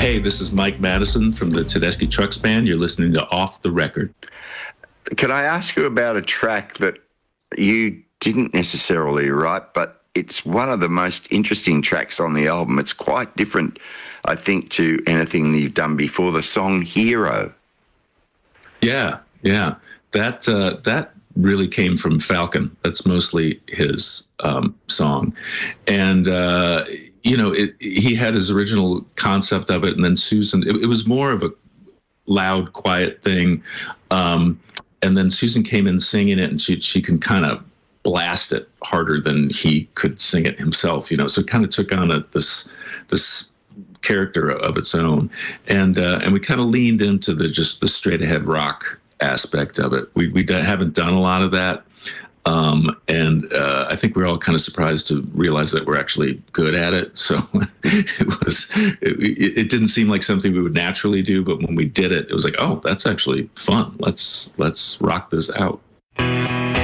Hey, this is Mike Madison from the Tedeschi Trucks Band. You're listening to Off the Record. Can I ask you about a track that you didn't necessarily write, but it's one of the most interesting tracks on the album. It's quite different, I think, to anything that you've done before, the song Hero. Yeah. That really came from Falcon. That's mostly his song. And, he had his original concept of it, and then Susan, it was more of a loud, quiet thing. And then Susan came in singing it, and she can kind of blast it harder than he could sing it himself, so it kind of took on this character of its own. And we kind of leaned into the straight ahead rock aspect of it. We haven't done a lot of that. And I think we're all kind of surprised to realize that we're actually good at it. So it didn't seem like something we would naturally do, but when we did it, it was like, oh, that's actually fun. Let's rock this out.